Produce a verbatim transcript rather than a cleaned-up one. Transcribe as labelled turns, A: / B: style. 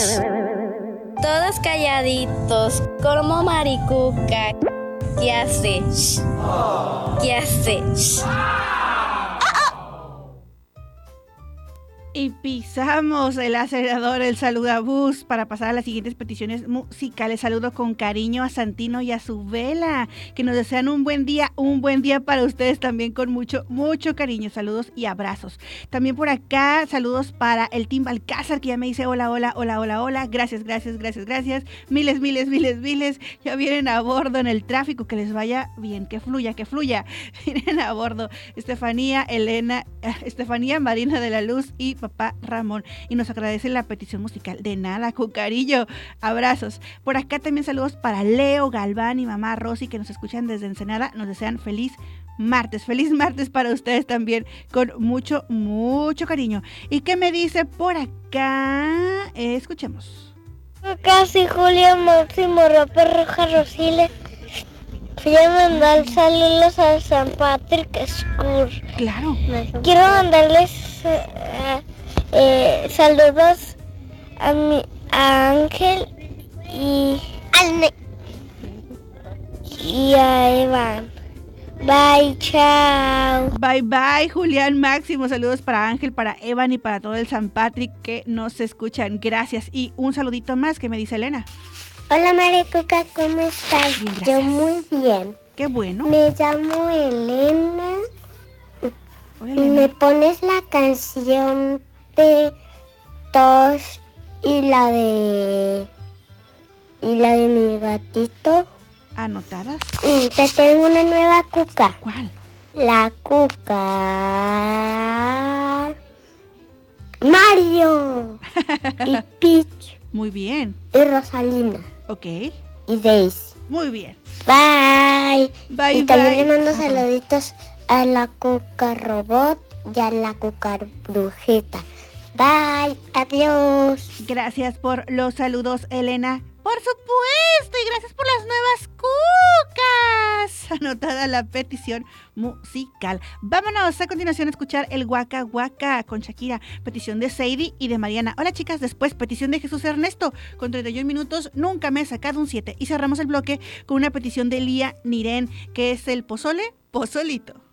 A: Todos calladitos, como maricuca. ¿Qué hace? ¿Qué hace?
B: Y pisamos el acelerador, el saludabús, para pasar a las siguientes peticiones musicales. Saludo con cariño a Santino y a su vela, que nos desean un buen día, un buen día para ustedes también con mucho, mucho cariño. Saludos y abrazos. También por acá, saludos para el Team Balcázar, que ya me dice hola, hola, hola, hola, hola. Gracias, gracias, gracias, gracias. Miles, miles, miles, miles. Ya vienen a bordo en el tráfico, que les vaya bien, que fluya, que fluya. Vienen a bordo Estefanía, Elena, Estefanía, Marina de la Luz y papá Ramón, y nos agradece la petición musical. De nada, con cariño, abrazos. Por acá también saludos para Leo, Galván y mamá Rosy, que nos escuchan desde Ensenada. Nos desean feliz martes, feliz martes para ustedes también, con mucho, mucho cariño. ¿Y qué me dice por acá? Eh, escuchemos.
C: Casi Julia Máximo Roper Roja Rosiles. Fui a mandar saludos a San Patrick School.
B: Claro.
C: Quiero mandarles eh, eh, saludos a mi a Ángel y, y a Evan. Bye, chao.
B: Bye, bye, Julián Máximo. Saludos para Ángel, para Evan y para todo el San Patrick que nos escuchan. Gracias. Y un saludito más que me dice Elena.
C: Hola, Maricuca, ¿cómo estás?
B: Bien,
C: yo muy bien.
B: Qué bueno.
C: Me llamo Elena.
B: Hola,
C: y
B: Elena.
C: me pones la canción de Tos y la de y la de mi gatito.
B: ¿Anotadas?
C: Y te tengo una nueva cuca.
B: ¿Cuál?
C: La cuca Mario y Peach
B: Muy bien.
C: y Rosalina
B: Ok.
C: y Daisy.
B: Muy bien.
C: Bye.
B: Bye,
C: y también
B: bye.
C: le mando saluditos a la cuca robot y a la cuca brujita. Bye. Adiós.
B: Gracias por los saludos, Elena. Por supuesto, y gracias por las nuevas cucas. Anotada la petición musical. Vámonos a continuación a escuchar el Waka Waka con Shakira, petición de Sadie y de Mariana. Hola chicas, después petición de Jesús Ernesto con treinta y un minutos, nunca me he sacado un siete. Y cerramos el bloque con una petición de Lía Niren, que es el pozole, pozolito.